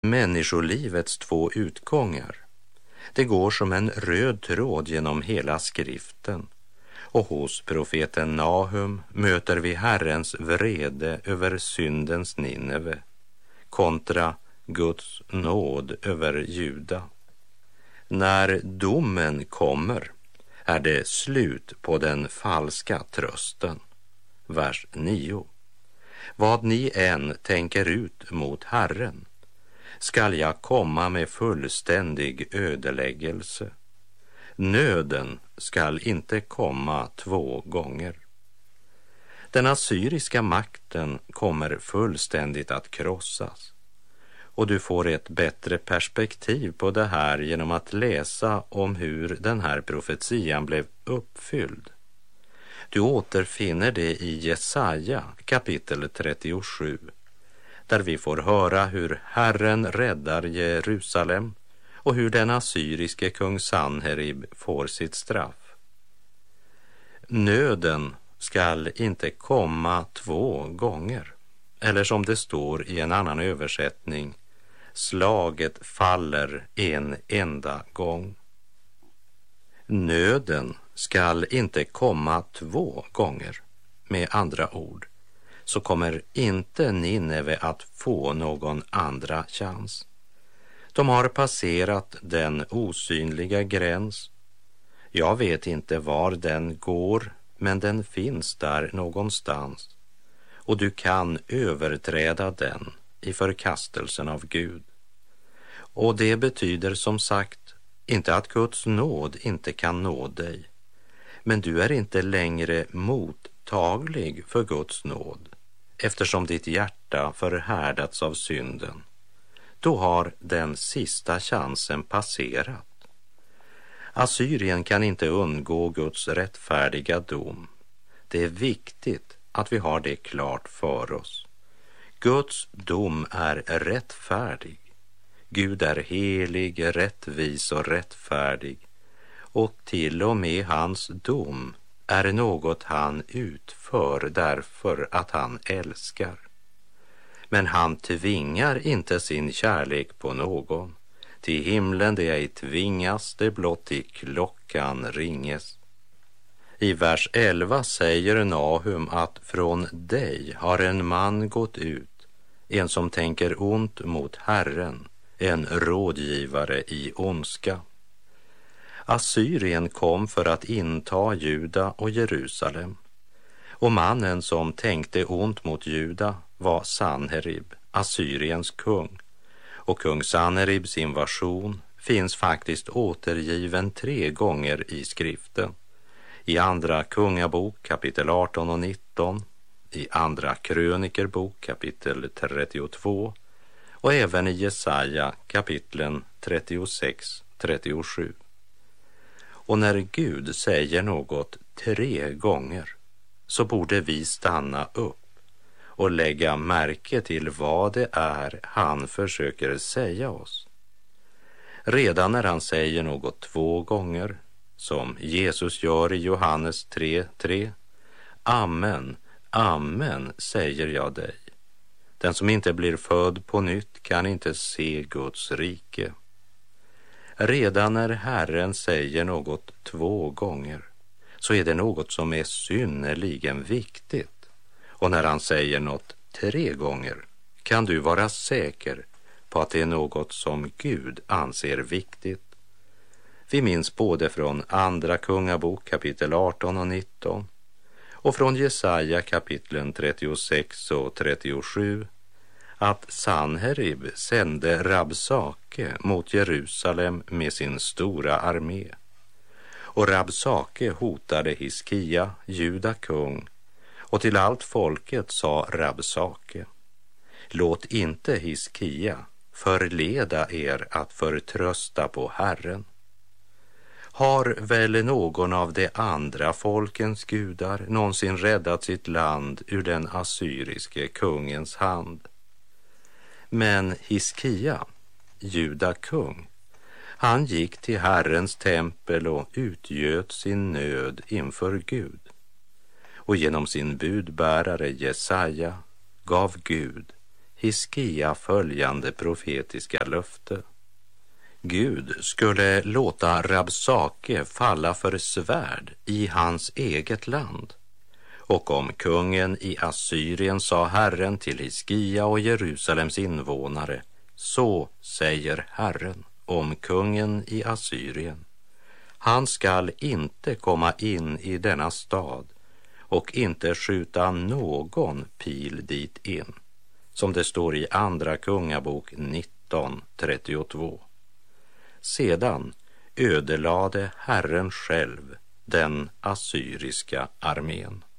människolivets två utgångar, det går som en röd tråd genom hela skriften. Och hos profeten Nahum möter vi Herrens vrede över syndens Nineve kontra Guds nåd över Juda. När domen kommer är det slut på den falska trösten. Vers 9. Vad ni än tänker ut mot Herren skall jag komma med fullständig ödeläggelse. Nöden skall inte komma 2 gånger. Den assyriska makten kommer fullständigt att krossas. Och du får ett bättre perspektiv på det här genom att läsa om hur den här profetian blev uppfylld. Du återfinner det i Jesaja kapitel 37, där vi får höra hur Herren räddar Jerusalem och hur den assyriske kung Sanherib får sitt straff. Nöden skall inte komma 2 gånger, eller som det står i en annan översättning, slaget faller en enda gång. Nöden skall inte komma 2 gånger. Med andra ord så kommer inte Nineve att få någon andra chans. De har passerat den osynliga gräns. Jag vet inte var den går, men den finns där någonstans. Och du kan överträda den i förkastelsen av Gud. Och det betyder som sagt inte att Guds nåd inte kan nå dig. Men du är inte längre mottaglig för Guds nåd, eftersom ditt hjärta förhärdats av synden. Då har den sista chansen passerat. Assyrien kan inte undgå Guds rättfärdiga dom. Det är viktigt att vi har det klart för oss. Guds dom är rättfärdig. Gud är helig, rättvis och rättfärdig. Och till och med hans dom är något han utför därför att han älskar. Men han tvingar inte sin kärlek på någon. Till himlen det ej tvingas, det blott i klockan ringes. I vers 11 säger Nahum att från dig har en man gått ut, en som tänker ont mot Herren, en rådgivare i ondska. Assyrien kom för att inta Juda och Jerusalem. Och mannen som tänkte ont mot Juda var Sanherib, Assyriens kung. Och kung Sanheribs invasion finns faktiskt återgiven 3 gånger i skriften. I andra kungabok kapitel 18 och 19, i andra krönikerbok kapitel 32 och även i Jesaja kapitlen 36-37. Och när Gud säger något 3 gånger så borde vi stanna upp och lägga märke till vad det är han försöker säga oss. Redan när han säger något 2 gånger, som Jesus gör i Johannes 3:3, amen, amen säger jag dig. Den som inte blir född på nytt kan inte se Guds rike. Redan när Herren säger något 2 gånger så är det något som är synnerligen viktigt. Och när han säger något 3 gånger kan du vara säker på att det är något som Gud anser viktigt. Vi minns både från andra kungabok kapitel 18 och 19 och från Jesaja kapitlen 36 och 37 att Sanherib sände Rabsake mot Jerusalem med sin stora armé. Och Rabsake hotade Hiskia, Juda kung, och till allt folket sa Rabsake: låt inte Hiskia förleda er att förtrösta på Herren. Har väl någon av de andra folkens gudar någonsin räddat sitt land ur den assyriske kungens hand? Men Hiskia, Juda kung, han gick till Herrens tempel och utgöt sin nöd inför Gud. Och genom sin budbärare Jesaja gav Gud Hiskia följande profetiska löfte. Gud skulle låta Rabsake falla för svärd i hans eget land. Och om kungen i Assyrien sa Herren till Hiskia och Jerusalems invånare: så säger Herren om kungen i Assyrien: han skall inte komma in i denna stad och inte skjuta någon pil dit in, som det står i Andra Kungabok 19:32. Sedan ödelade Herren själv den assyriska armén.